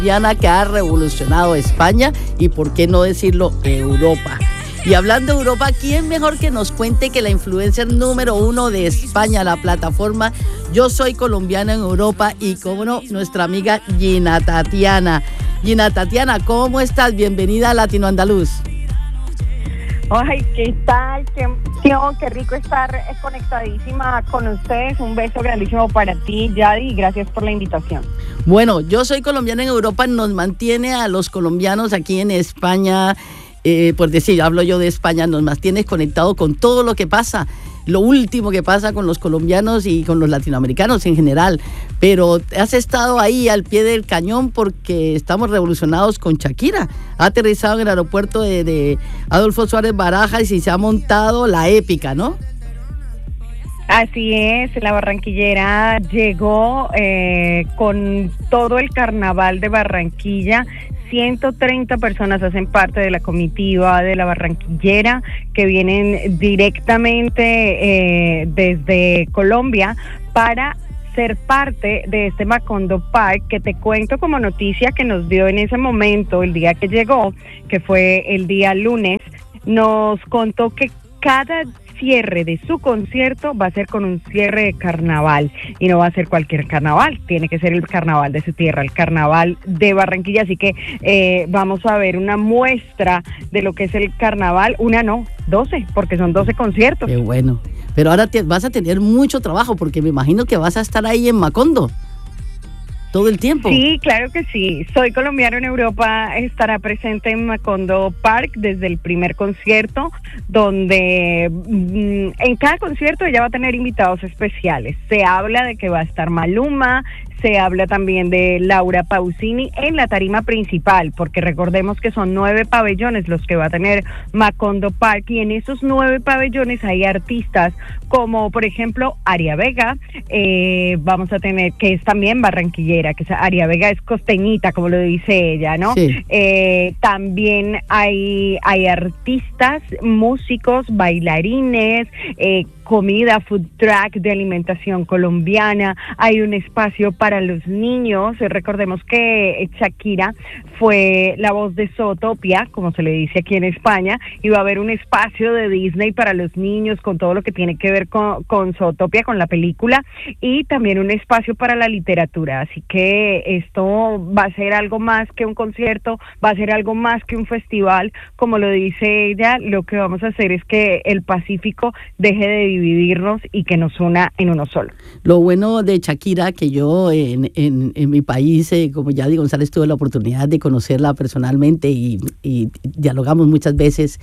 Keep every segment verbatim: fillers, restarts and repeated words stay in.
colombiana que ha revolucionado España y, por qué no decirlo, Europa. Y hablando de Europa, ¿quién mejor que nos cuente que la influencer número uno de España, la plataforma Yo Soy Colombiana en Europa, y cómo no, nuestra amiga Gina Tatiana? Gina Tatiana, ¿cómo estás? Bienvenida a Latino Andaluz. Ay, ¿qué tal? Qué emoción, qué rico estar conectadísima con ustedes. Un beso grandísimo para ti, Yadi, y gracias por la invitación. Bueno, Yo Soy Colombiana en Europa nos mantiene a los colombianos aquí en España, eh, por decir, hablo yo de España, nos mantiene conectados con todo lo que pasa, lo último que pasa con los colombianos y con los latinoamericanos en general. Pero has estado ahí al pie del cañón porque estamos revolucionados con Shakira. Ha aterrizado en el aeropuerto de, de Adolfo Suárez Barajas y se ha montado la épica, ¿no? Así es, la barranquillera llegó eh, con todo el carnaval de Barranquilla. ciento treinta personas hacen parte de la comitiva de la barranquillera que vienen directamente eh, desde Colombia para ser parte de este Macondo Park, que te cuento como noticia que nos dio en ese momento, el día que llegó, que fue el día lunes. Nos contó que cada cierre de su concierto va a ser con un cierre de carnaval, y no va a ser cualquier carnaval, tiene que ser el carnaval de su tierra, el carnaval de Barranquilla. Así que eh, vamos a ver una muestra de lo que es el carnaval, una no, doce, porque son doce conciertos. Qué bueno, pero ahora te, vas a tener mucho trabajo, porque me imagino que vas a estar ahí en Macondo todo el tiempo. Sí, claro que sí. Soy Colombiano en Europa estará presente en Macondo Park desde el primer concierto, donde mmm, en cada concierto ella va a tener invitados especiales. Se habla de que va a estar Maluma, se habla también de Laura Pausini en la tarima principal, porque recordemos que son nueve pabellones los que va a tener Macondo Park, y en esos nueve pabellones hay artistas como, por ejemplo, Aria Vega, eh, vamos a tener, que es también barranquillera, que es, Aria Vega es costeñita, como lo dice ella, ¿no? Sí. Eh, también hay, hay artistas, músicos, bailarines, eh, comida, food truck de alimentación colombiana, hay un espacio para los niños. Recordemos que Shakira fue la voz de Zootopia, como se le dice aquí en España, y va a haber un espacio de Disney para los niños con todo lo que tiene que ver con, con Zootopia, con la película, y también un espacio para la literatura. Así que esto va a ser algo más que un concierto, va a ser algo más que un festival. Como lo dice ella, lo que vamos a hacer es que el Pacífico deje de dividirnos y que nos una en uno solo. Lo bueno de Shakira, que yo en, en, en mi país, eh, como Yadi González, tuve la oportunidad de conocerla personalmente y, y dialogamos muchas veces,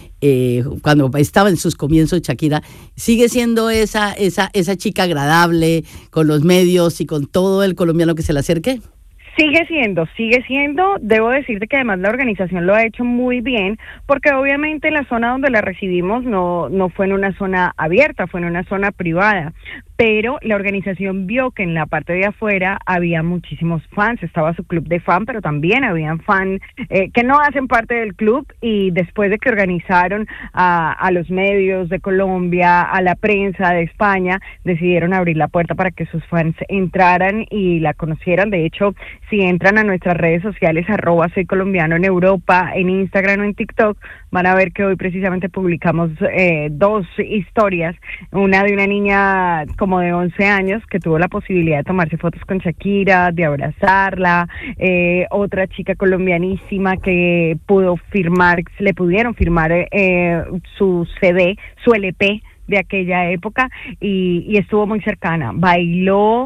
eh, cuando estaba en sus comienzos. Shakira sigue siendo esa, esa, esa chica agradable con los medios y con todo el colombiano que se le acerque. Sigue siendo, sigue siendo, debo decirte que además la organización lo ha hecho muy bien, porque obviamente la zona donde la recibimos no, no fue en una zona abierta, fue en una zona privada, pero la organización vio que en la parte de afuera había muchísimos fans, estaba su club de fan, pero también habían fans eh, que no hacen parte del club, y después de que organizaron a, a los medios de Colombia, a la prensa de España, decidieron abrir la puerta para que sus fans entraran y la conocieran. De hecho, si entran a nuestras redes sociales, arroba Soy Colombiano en Europa, en Instagram o en TikTok, van a ver que hoy precisamente publicamos eh, dos historias, una de una niña como de once años que tuvo la posibilidad de tomarse fotos con Shakira, de abrazarla, eh, otra chica colombianísima que pudo firmar, le pudieron firmar eh, su C D, su L P de aquella época, y, y estuvo muy cercana, bailó,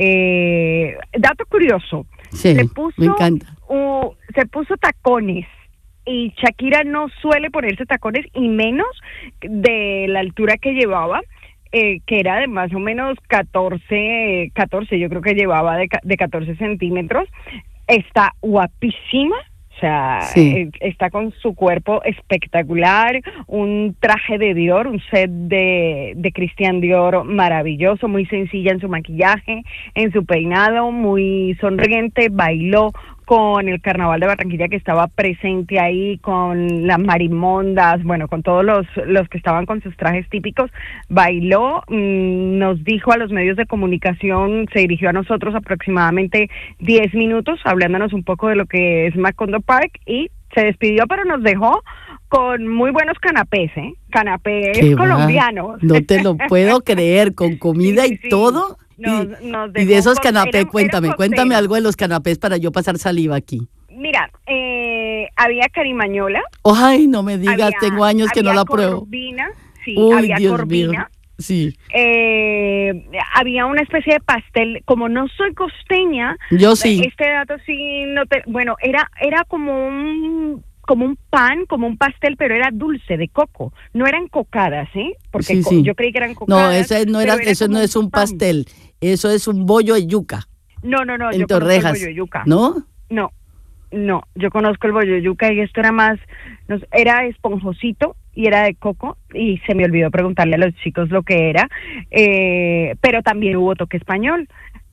eh, dato curioso, sí, se puso, me encanta. Uh, se puso tacones, y Shakira no suele ponerse tacones, y menos de la altura que llevaba, eh, que era de más o menos catorce, catorce, yo creo que llevaba de, de catorce centímetros. Está guapísima. O sea, sí. eh, está con su cuerpo espectacular, un traje de Dior, un set de, de Christian Dior maravilloso, muy sencilla en su maquillaje, en su peinado, muy sonriente, bailó con el Carnaval de Barranquilla, que estaba presente ahí, con las marimondas, bueno, con todos los, los que estaban con sus trajes típicos, bailó, mmm, nos dijo a los medios de comunicación, se dirigió a nosotros aproximadamente diez minutos, hablándonos un poco de lo que es Macondo Park, y se despidió, pero nos dejó con muy buenos canapés, ¿eh? Canapés colombianos. No te lo puedo creer, con comida sí, sí, y sí. todo. Nos, nos y de esos canapés, era, cuéntame, era cuéntame algo de los canapés para yo pasar saliva aquí. Mira, eh, había carimañola. Ay, no me digas, había, tengo años que no la pruebo. Corvina, sí, Uy, había Dios corvina. Mío. Sí. Eh, había una especie de pastel, como no soy costeña, yo sí. Este dato sí no te, bueno, era era como un como un pan, como un pastel, pero era dulce de coco. No eran cocadas, ¿eh? Porque sí, sí. yo creí que eran cocadas. No, eso no era, era eso no es un pan. pastel, eso es un bollo de yuca. No, no, no, en yo Torrejas, conozco el bollo de yuca. ¿No? No. No, yo conozco el bollo de yuca y esto era más, no, era esponjosito y era de coco y se me olvidó preguntarle a los chicos lo que era, eh, pero también hubo toque español.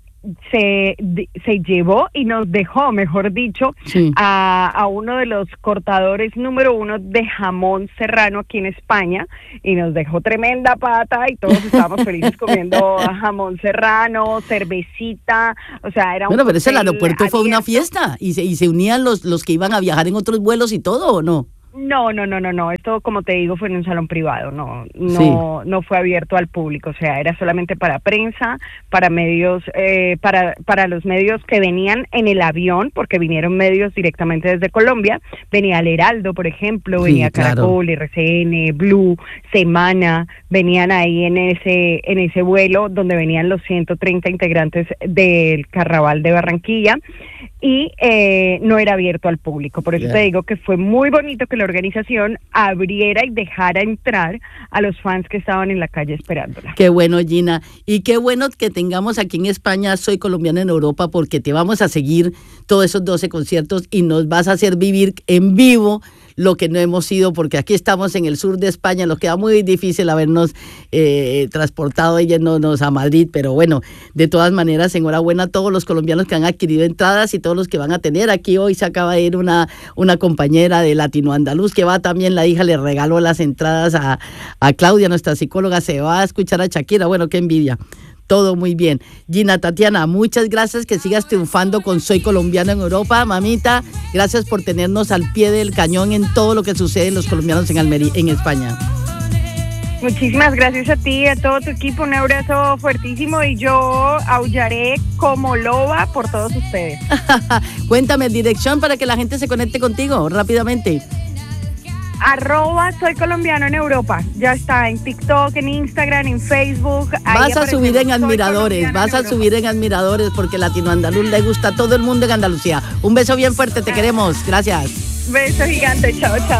Se, se llevó y nos dejó, mejor dicho, sí. a, a uno de los cortadores número uno de jamón serrano aquí en España y nos dejó tremenda pata y todos estábamos felices comiendo jamón serrano, cervecita, o sea, era un Bueno, pero ese el aeropuerto abierto. Fue una fiesta y se, y se unían los, los que iban a viajar en otros vuelos y todo, ¿o no? No, no, no, no, no. Esto, como te digo, fue en un salón privado. No, no, sí. no fue abierto al público. O sea, era solamente para prensa, para medios, eh, para para los medios que venían en el avión, porque vinieron medios directamente desde Colombia. Venía el Heraldo, por ejemplo, sí, venía Caracol, claro. R C N, Blue, Semana. Venían ahí en ese en ese vuelo donde venían los ciento treinta integrantes del Carnaval de Barranquilla. Y eh, no era abierto al público. Por eso yeah. te digo que fue muy bonito que la organización abriera y dejara entrar a los fans que estaban en la calle esperándola. Qué bueno, Gina. Y qué bueno que tengamos aquí en España Soy Colombiana en Europa, porque te vamos a seguir todos esos doce conciertos y nos vas a hacer vivir en vivo lo que no hemos ido, porque aquí estamos en el sur de España, nos queda muy difícil habernos eh, transportado y yéndonos a Madrid, pero bueno, de todas maneras, enhorabuena a todos los colombianos que han adquirido entradas y todos los que van a tener. Aquí hoy se acaba de ir una, una compañera de Latino Andaluz que va también, la hija le regaló las entradas a, a Claudia, nuestra psicóloga, se va a escuchar a Shakira, bueno, qué envidia. Todo muy bien. Gina, Tatiana, muchas gracias, que sigas triunfando con Soy Colombiano en Europa. Mamita, gracias por tenernos al pie del cañón en todo lo que sucede en los colombianos en Almería, en España. Muchísimas gracias a ti y a todo tu equipo, un abrazo fuertísimo y yo aullaré como loba por todos ustedes. Cuéntame, dirección para que la gente se conecte contigo rápidamente. Arroba Soy Colombiano en Europa. Ya está en TikTok, en Instagram, en Facebook. Vas a subir en admiradores, vas a subir en admiradores porque Latino Andaluz le gusta a todo el mundo en Andalucía. Un beso bien fuerte, te queremos. Gracias. Beso gigante, chao, chao.